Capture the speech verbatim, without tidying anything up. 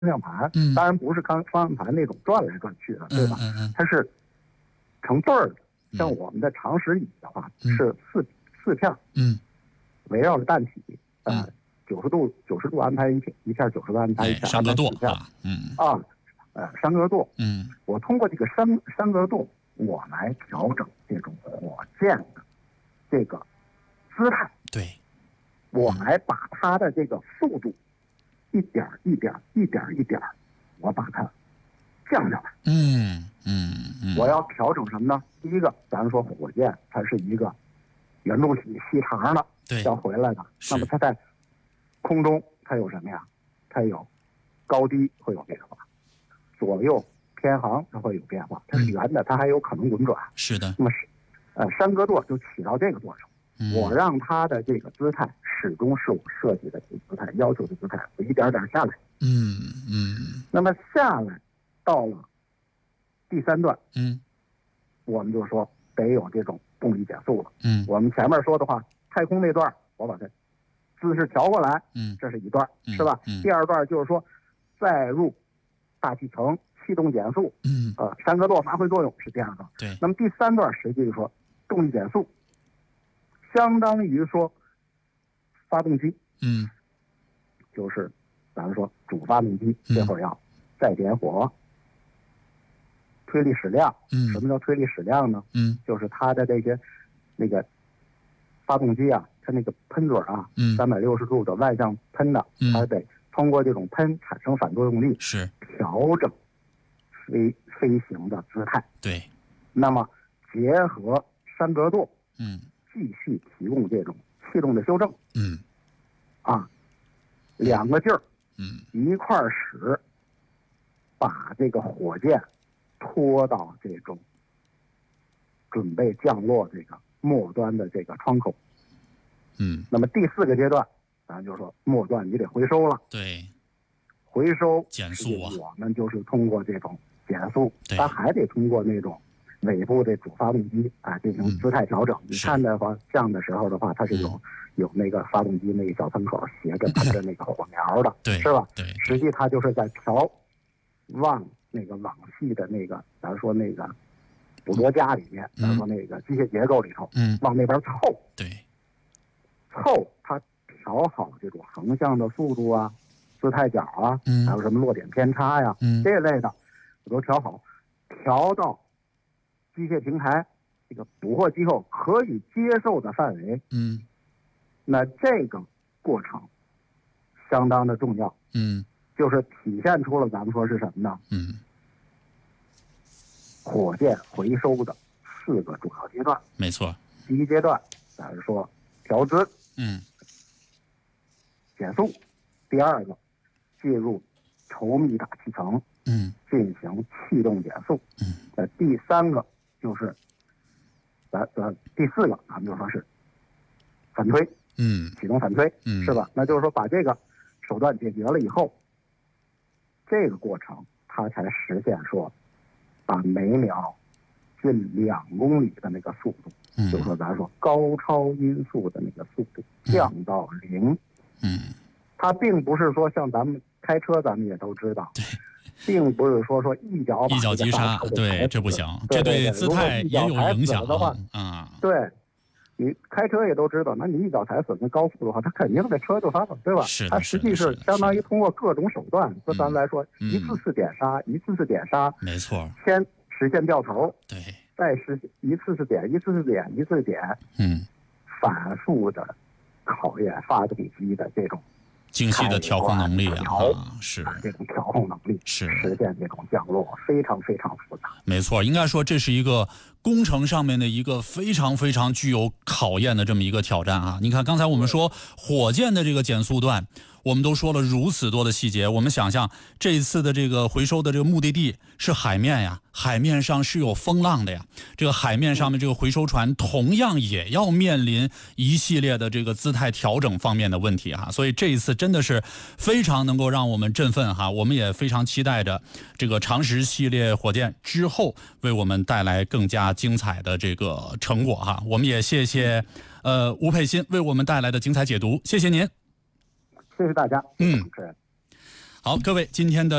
向盘， 嗯， 当然不是方方向盘那种转来转去的，对吧？ 嗯嗯， 它是成对儿的。 嗯、 像我们的长石椅的话， 嗯、 是四四片， 嗯， 围绕着蛋体， 呃， 九十度九十度安排一片，一片九十度安排一片， 哎、山格垛啊， 嗯啊，呃，山格垛， 嗯， 我通过这个山山格垛，我来调整这种火箭的这个姿态， 对， 我来把它的这个速度一点一点一点一点，我把它降下来。 嗯嗯嗯， 我要调整什么呢？第一个，咱说火箭它是一个圆柱体细长的， 对， 要回来的，那么它在空中它有什么呀？它有高低会有变化，左右偏航它会有变化，它是圆的，它还有可能轮转。 是的。 那么是呃山格垛就起到这个作用。 嗯、 我让它的这个姿态始终是我设计的这个姿态，要求的姿态，我一点点下来。 嗯嗯。 那么下来到了第三段， 嗯， 我们就说得有这种动力减速了。 嗯， 我们前面说的话，太空那段我把它姿势调过来， 嗯， 这是一段， 嗯、 是吧？ 嗯。 第二段就是说再入大气层，气动减速， 嗯， 呃，山格垛发挥作用是这样的。 对。 那么第三段实际是说动力减速，相当于说发动机， 嗯， 就是咱们说主发动机这会儿要再点火。嗯，推力矢量， 嗯， 什么叫推力矢量呢？ 嗯， 就是它的这些那个发动机啊，它那个喷嘴啊， 嗯， 三百六十度的外向喷的， 嗯， 它得通过这种喷产生反作用力， 是调整飞飞行的姿态。 对。 那么结合山格垛， 嗯， 继续提供这种气动的修正。 嗯， 啊，两个劲儿， 嗯， 一块儿使，把这个火箭拖到这种准备降落这个末端的这个窗口。 嗯， 那么第四个阶段，咱就说末段你得回收了。 对， 回收减速啊， 我们就是通过这种减速， 对， 它还得通过那种尾部的主发动机啊进行姿态调整。嗯、你看的话，降的时候的话，它是有、嗯、有那个发动机那个小喷口斜着喷着那个火苗的， 对， 是吧？ 对， 实际它就是在调往那个网系的那个，咱说那个捕捉架里面，咱说那个机械结构里头， 嗯， 往那边凑， 对， 凑它调好这种横向的速度啊、姿态角啊， 嗯， 还有什么落点偏差呀， 嗯， 这类的我都调好，调到机械平台这个捕获机构可以接受的范围， 嗯， 那这个过程相当的重要， 嗯， 就是体现出了咱们说是什么呢？ 嗯， 火箭回收的四个主要阶段。 没错。 第一阶段，咱是说调姿， 嗯， 减速；第二个，进入稠密大气层， 嗯， 进行气动减速， 嗯， 呃，第三个就是咱咱第四个，咱们就说是反推， 嗯， 启动反推， 嗯， 是吧？那就是说把这个手段解决了以后，这个过程它才实现说把每秒近两公里的那个速度， 嗯， 就是说咱说高超音速的那个速度降到零， 嗯， 它并不是说像咱们开车，咱们也都知道， 对， 并不是说说一脚把一脚急刹，对，这不行，这对姿态也有影响的话， 啊， 对，你开车也都知道，那你一脚踩死那高速的话，它肯定这车就翻了，对吧？ 是的， 它实际是相当于通过各种手段，就咱们来说，一次次点刹，一次次点刹， 没错， 先实现掉头， 对， 再实现一次次点，一次次点，一次次点， 嗯， 反复的考验发动机的这种精细的调控能力啊，是这种调控能力， 是实现这种降落，非常非常复杂。 没错，应该说这是一个工程上面的一个非常非常具有考验的这么一个挑战啊！你看，刚才我们说火箭的这个减速段，我们都说了如此多的细节。我们想象这一次的这个回收的这个目的地是海面呀，海面上是有风浪的呀。这个海面上面这个回收船同样也要面临一系列的这个姿态调整方面的问题哈。所以这一次真的是非常能够让我们振奋哈。我们也非常期待着这个长石系列火箭之后为我们带来更加精彩的这个成果哈。我们也谢谢呃吴佩欣为我们带来的精彩解读，谢谢您。 谢谢大家。 嗯。 好，各位，今天的。